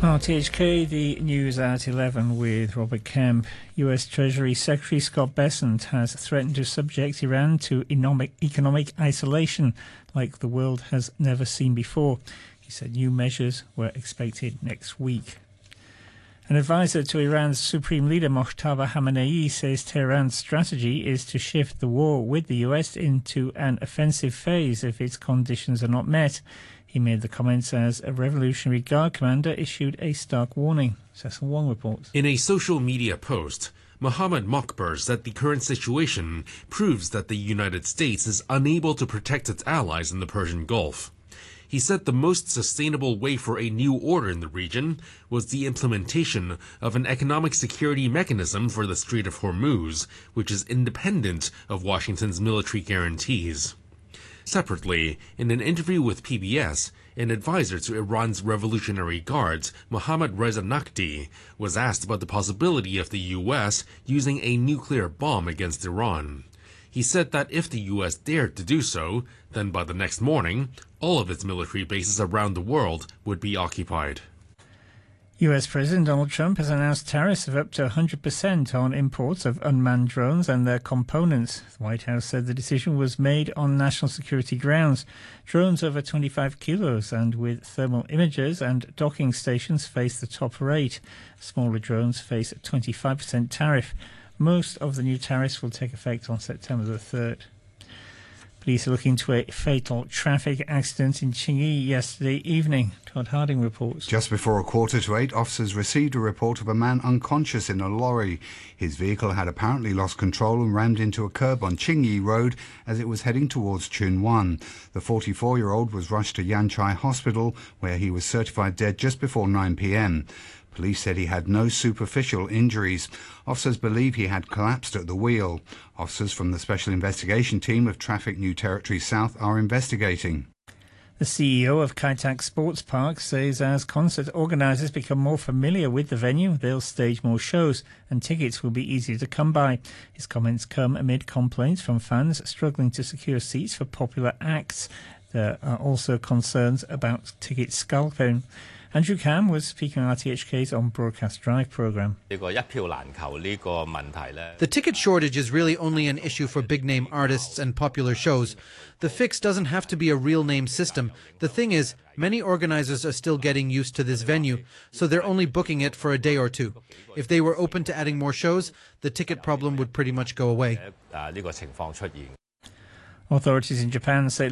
RTHK, the news at 11 with Robert Kemp. US Treasury Secretary Scott Bessent has threatened to subject Iran to economic isolation like the world has never seen before. He said new measures were expected next week. An advisor to Iran's Supreme Leader Mojtaba Khamenei says Tehran's strategy is to shift the war with the US into an offensive phase if its conditions are not met. He made the comments as a Revolutionary Guard commander issued a stark warning. Cecil Wong reports. In a social media post, Mohammad Mokber said the current situation proves that the United States is unable to protect its allies in the Persian Gulf. He said the most sustainable way for a new order in the region was the implementation of an economic security mechanism for the Strait of Hormuz, which is independent of Washington's military guarantees. Separately, in an interview with PBS, an advisor to Iran's Revolutionary Guards, Mohammad Reza Naqvi, was asked about the possibility of the U.S. using a nuclear bomb against Iran. He said that if the U.S. dared to do so, then by the next morning, all of its military bases around the world would be occupied. US President Donald Trump has announced tariffs of up to 100% on imports of unmanned drones and their components. The White House said the decision was made on national security grounds. Drones over 25 kilos and with thermal imagers and docking stations face the top rate. Smaller drones face a 25% tariff. Most of the new tariffs will take effect on September the 3rd. Police are looking into a fatal traffic accident in Qingyi yesterday evening. Todd Harding reports. Just before 7:45, officers received a report of a man unconscious in a lorry. His vehicle had apparently lost control and rammed into a curb on Qingyi Road as it was heading towards Chunwan. The 44-year-old was rushed to Yanchai Hospital, where he was certified dead just before 9 p.m. Police said he had no superficial injuries. Officers believe he had collapsed at the wheel. Officers from the Special Investigation Team of Traffic New Territory South are investigating. The CEO of Kai Tak Sports Park says as concert organisers become more familiar with the venue, they'll stage more shows and tickets will be easier to come by. His comments come amid complaints from fans struggling to secure seats for popular acts. There are also concerns about ticket scalping. Andrew Cam was speaking on RTHK's On Broadcast Drive programme. The ticket shortage is really only an issue for big-name artists and popular shows. The fix doesn't have to be a real-name system. The thing is, many organisers are still getting used to this venue, so they're only booking it for a day or two. If they were open to adding more shows, the ticket problem would pretty much go away. Authorities in Japan say